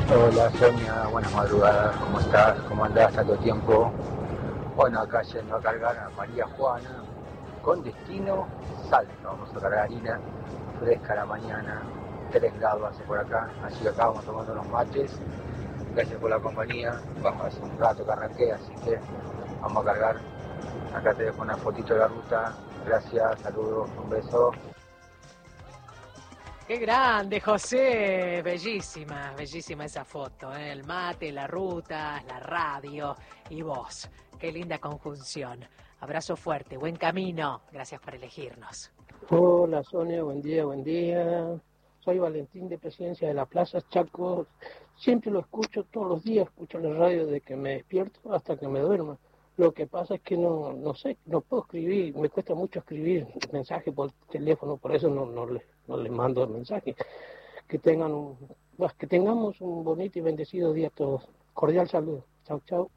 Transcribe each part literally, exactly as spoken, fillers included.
Hola Sonia, buenas madrugadas, ¿cómo estás? ¿Cómo andás tanto tiempo? Bueno, acá yendo a cargar a María Juana, con destino Salta. Vamos a cargar harina fresca a la mañana, tres grados hace por acá, así que acá vamos tomando unos mates. Gracias por la compañía, vamos hace un rato que arranqué, así que vamos a cargar. Acá te dejo una fotito de la ruta, gracias, saludos, un beso. ¡Qué grande, José! Bellísima, bellísima esa foto, ¿eh? El mate, la ruta, la radio y vos. ¡Qué linda conjunción! Abrazo fuerte, buen camino. Gracias por elegirnos. Hola Sonia, buen día, buen día. Soy Valentín de Presidencia de la Plaza Chaco. Siempre lo escucho todos los días, escucho la radio desde que me despierto hasta que me duermo. Lo que pasa es que no, no sé, no puedo escribir, me cuesta mucho escribir mensajes por teléfono, por eso no, no, le, no les mando mensajes. Que tengan un, pues, que tengamos un bonito y bendecido día a todos. Cordial saludo. Chau, chau.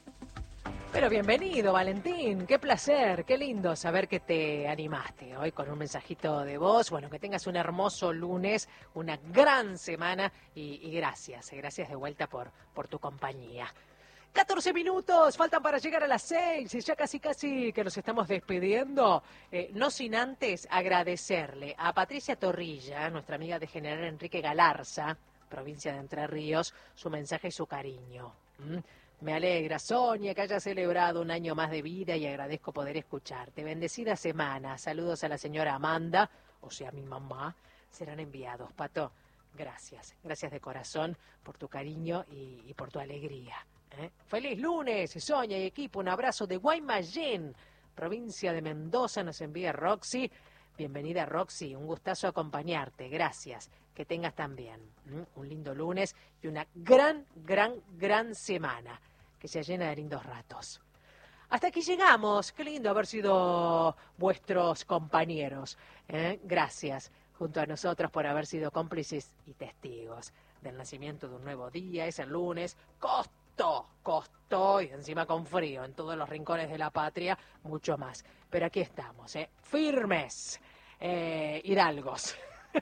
Pero bienvenido, Valentín. Qué placer, qué lindo saber que te animaste hoy con un mensajito de voz. Bueno, que tengas un hermoso lunes, una gran semana y, y gracias, gracias de vuelta por, por tu compañía. catorce minutos, faltan para llegar a las seis, y ya casi casi que nos estamos despidiendo, eh, no sin antes agradecerle a Patricia Torrilla, nuestra amiga de General Enrique Galarza, provincia de Entre Ríos, su mensaje y su cariño. ¿Mm? Me alegra, Sonia, que hayas celebrado un año más de vida y agradezco poder escucharte. Bendecida semana, saludos a la señora Amanda, o sea, mi mamá, serán enviados. Pato, gracias, gracias de corazón por tu cariño y, y por tu alegría. ¿Eh? Feliz lunes, Sonia y equipo, un abrazo de Guaymallén, provincia de Mendoza, nos envía Roxy. Bienvenida Roxy, un gustazo acompañarte, gracias, que tengas también ¿m? un lindo lunes y una gran, gran, gran semana, que se llena de lindos ratos. Hasta aquí llegamos, qué lindo haber sido vuestros compañeros, ¿eh? Gracias junto a nosotros por haber sido cómplices y testigos del nacimiento de un nuevo día, es el lunes, costó, costó, y encima con frío en todos los rincones de la patria, mucho más. Pero aquí estamos, ¿eh? Firmes, eh, hidalgos,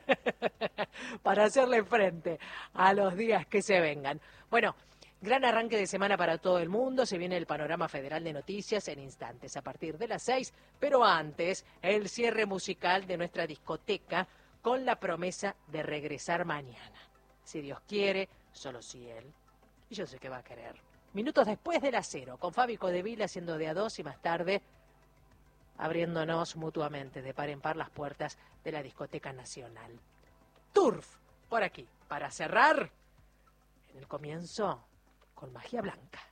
para hacerle frente a los días que se vengan. Bueno, gran arranque de semana para todo el mundo, se viene el panorama federal de noticias en instantes a partir de las seis, pero antes el cierre musical de nuestra discoteca con la promesa de regresar mañana. Si Dios quiere, solo si Él, y yo sé que va a querer. Minutos después de las cero, con Fabi Codevila haciendo de a dos y más tarde abriéndonos mutuamente de par en par las puertas de la Discoteca Nacional. Turf, por aquí, para cerrar en el comienzo con Magia Blanca.